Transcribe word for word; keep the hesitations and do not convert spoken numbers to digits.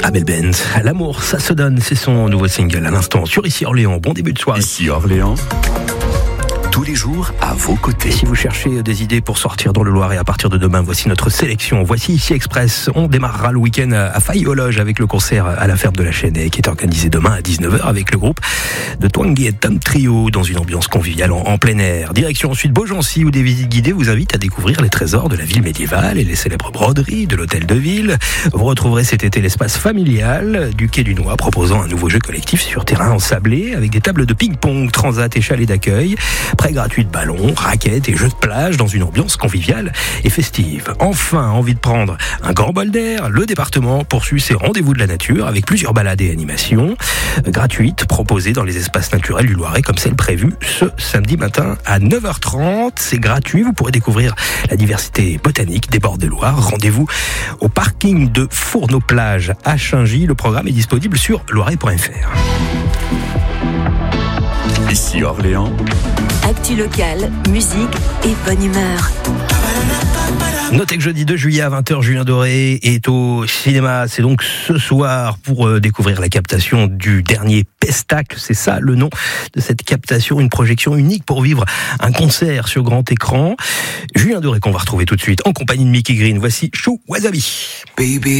Abel Bent, l'amour, ça se donne, c'est son nouveau single à l'instant sur Ici Orléans. Bon début de soirée. Ici Orléans, tous les jours à vos côtés. Si vous cherchez des idées pour sortir dans le Loiret à partir de demain, voici notre sélection. Voici Ici Express. On démarrera le week-end à Faille-aux-Loges avec le concert à la ferme de la Chênaie qui est organisé demain à dix-neuf heures avec le groupe de Twangui et Tom Trio dans une ambiance conviviale en, en plein air. Direction ensuite Beaugency où des visites guidées vous invitent à découvrir les trésors de la ville médiévale et les célèbres broderies de l'hôtel de ville. Vous retrouverez cet été l'espace familial du Quai du Noix proposant un nouveau jeu collectif sur terrain ensablé avec des tables de ping-pong, transat et chalets d'accueil. Prêt gratuit de ballons, raquettes et jeux de plage dans une ambiance conviviale et festive. Enfin, envie de prendre un grand bol d'air, le département poursuit ses rendez-vous de la nature avec plusieurs balades et animations gratuites proposées dans les espaces naturels du Loiret comme celle prévue ce samedi matin à neuf heures trente. C'est gratuit, vous pourrez découvrir la diversité botanique des bords de Loire. Rendez-vous au parking de Fourneau-Plage à Chaingy. Le programme est disponible sur loiret point f r. Ici Orléans, actu locale, musique et bonne humeur. Notez que jeudi deux juillet à vingt heures, Julien Doré est au cinéma. C'est donc ce soir pour euh, découvrir la captation du dernier Pestac. C'est ça le nom de cette captation, une projection unique pour vivre un concert sur grand écran. Julien Doré qu'on va retrouver tout de suite en compagnie de Mickey Green. Voici Chou Wasabi. Baby.